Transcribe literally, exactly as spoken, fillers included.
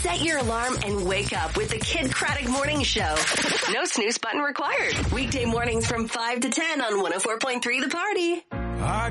Set your alarm and wake up with the Kid Craddock Morning Show. No snooze button required. Weekday mornings from five to ten on one oh four point three The Party. I